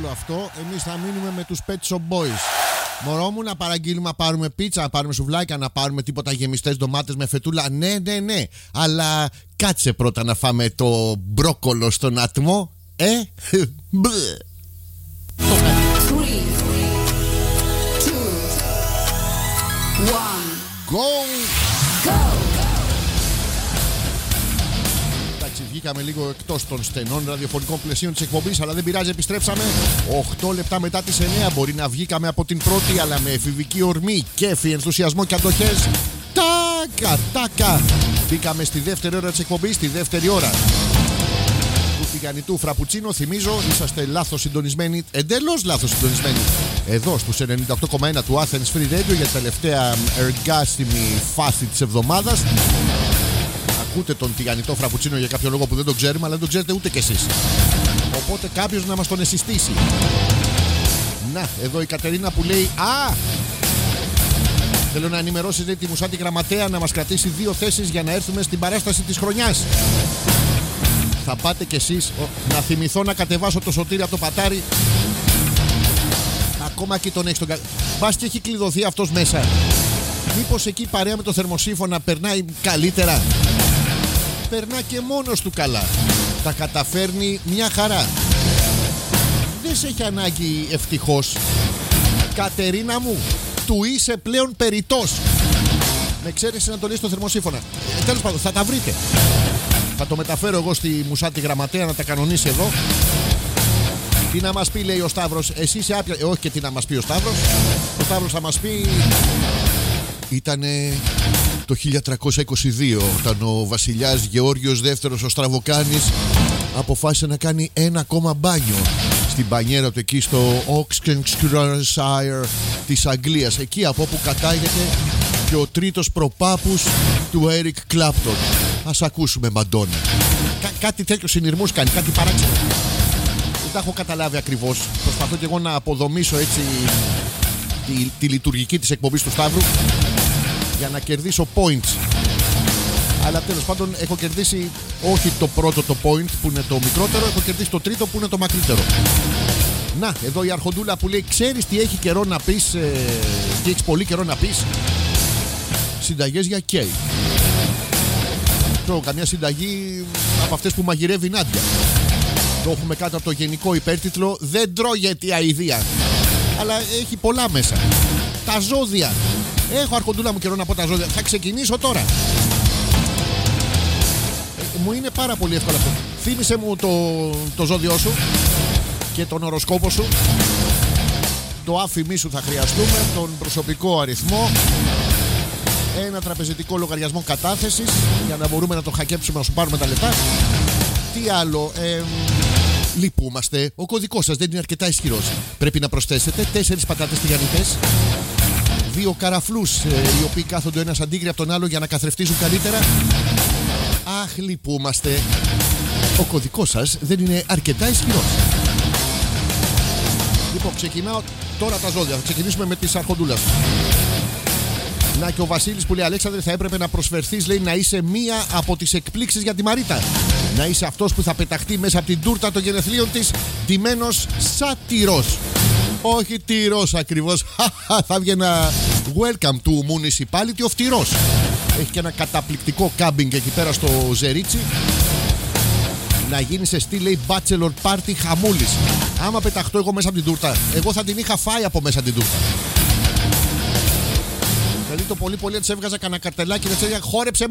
όλο αυτό. Εμείς θα μείνουμε με τους Pet Shop Boys. Μωρό μου, να παραγγείλουμε, να πάρουμε πίτσα, να πάρουμε σουβλάκια, να πάρουμε τίποτα γεμιστές ντομάτες με φετούλα. Ναι. Αλλά κάτσε πρώτα να φάμε το μπρόκολο στον ατμό. Εντάξει, βγήκαμε λίγο εκτός των στενών ραδιοφωνικών πλαισίων της εκπομπής, αλλά δεν πειράζει, επιστρέψαμε 8 λεπτά μετά τις 9. Μπορεί να βγήκαμε από την πρώτη, αλλά με εφηβική ορμή, κέφι, ενθουσιασμό και αντοχές. Τάκα! Μπήκαμε στη δεύτερη ώρα της εκπομπής, στη δεύτερη ώρα του τηγανιτού φραπουτσίνο. Θυμίζω, είσαστε λάθος συντονισμένοι, εντελώς λάθος συντονισμένοι, εδώ στους 98,1 του Athens Free Radio για την τελευταία εργάσιμη φάση της εβδομάδας. Ακούτε τον τηγανιτό φραπουτσίνο για κάποιο λόγο που δεν τον ξέρουμε, αλλά δεν τον ξέρετε ούτε κι εσείς. Οπότε κάποιος να μας τον εσυστήσει. Να, εδώ η Κατερίνα που λέει: θέλω να ενημερώσεις, λέει, τη Μουσάτη Γραμματέα να μας κρατήσει 2 θέσεις για να έρθουμε στην παράσταση της χρονιάς. Θα πάτε κι εσείς. Να θυμηθώ να κατεβάσω το Σωτήρι από το πατάρι. Ακόμα εκεί τον έχεις τον μπας και έχει κλειδωθεί αυτός μέσα. Μήπως εκεί παρέα με το θερμοσύφωνα περνάει καλύτερα? Περνά και μόνος του καλά. Τα καταφέρνει μια χαρά. Δεν σε έχει ανάγκη, ευτυχώς. Κατερίνα μου, του είσαι πλέον περιττός. Με εξαίρεση να το λέει στο θερμοσύφωνα. Τέλος πάντων, θα τα βρείτε. Θα το μεταφέρω εγώ στη Μουσάτη Γραμματέα να τα κανονίσει εδώ. Τι να μας πει, λέει ο Σταύρος, εσύ είσαι άπια. Όχι και τι να μας πει ο Σταύρος. Ο Σταύρος θα μας πει: ήτανε το 1322 όταν ο βασιλιάς Γεώργιος Δεύτερος ο Στραβοκάνης αποφάσισε να κάνει ένα ακόμα μπάνιο στην μπανιέρα του εκεί στο Oxfordshire της Αγγλίας, εκεί από όπου κατάγεται και ο τρίτος προπάπους του Έρικ Κλάπτον. Ας ακούσουμε Μαντόνα. Κάτι τέτοιο συνειρμούς κάνει, κάτι παράξενο. Δεν τα έχω καταλάβει ακριβώς. Προσπαθώ και εγώ να αποδομήσω έτσι τη λειτουργική της εκπομπής του Σταύρου για να κερδίσω points. Αλλά τέλος πάντων έχω κερδίσει όχι το πρώτο το point που είναι το μικρότερο, έχω κερδίσει το τρίτο που είναι το μακρύτερο. Να, εδώ η Αρχοντούλα που λέει: ξέρεις τι έχει καιρό να πεις, τι έχεις πολύ καιρό να πεις? Συνταγές για κέι. Ξέρω, καμιά συνταγή από αυτές που μαγειρεύει η Νάντια. Το έχουμε κάτω από το γενικό υπέρτιτλο: δεν τρώγεται η αηδία. Αλλά έχει πολλά μέσα. Τα ζώδια. Έχω, Αρχοντούλα μου, καιρό να πω τα ζώδια. Θα ξεκινήσω τώρα. Μου είναι πάρα πολύ εύκολο αυτό. Θύμισε μου το ζώδιό σου και τον οροσκόπο σου. Το άφημί σου θα χρειαστούμε. Τον προσωπικό αριθμό. Ένα τραπεζιτικό λογαριασμό κατάθεσης για να μπορούμε να το χακέψουμε, να σου πάρουμε τα λεφτά. Τι άλλο? Λυπούμαστε. Ο κωδικός σας δεν είναι αρκετά ισχυρός. Πρέπει να προσθέσετε 4 πατάτες τηγανιτές, 2 καραφλούς οι οποίοι κάθονται ο ένας αντίγρυ από τον άλλο για να καθρεφτίζουν καλύτερα. Αχ, λυπούμαστε. Ο κωδικός σας δεν είναι αρκετά ισχυρός. Λοιπόν, ξεκινάω τώρα τα ζώδια. Θα ξεκινήσουμε με τις Αρχοντούλας. Να, και ο Βασίλης που λέει: Αλέξανδρε, θα έπρεπε να προσφερθείς, λέει, να είσαι μία από τις εκπλήξεις για τη Μαρίτα. Να είσαι αυτός που θα πεταχτεί μέσα από την τούρτα των γενεθλίων της ντυμένος σαν τυρός. Όχι τυρός ακριβώς. Θα βγει ένα welcome to municipality of τυρός. Έχει και ένα καταπληκτικό κάμπινγκ εκεί πέρα στο Ζερίτσι. Να γίνει σε στυλ, λέει, bachelor party χαμούλης. Άμα πεταχτώ εγώ μέσα από την τούρτα, εγώ θα την είχα φάει από μέσα την τούρτα. Δηλαδή το πολύ έτσι έβγαζα κανένα καρτελάκι, δεν ξέρει, χόρεψε